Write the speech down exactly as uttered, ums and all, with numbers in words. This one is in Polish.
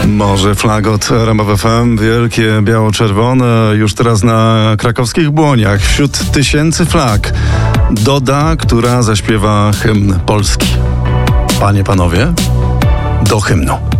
Może flag od R M F F M, wielkie biało-czerwone, już teraz na krakowskich Błoniach, wśród tysięcy flag, Doda, która zaśpiewa hymn Polski. Panie, panowie, do hymnu.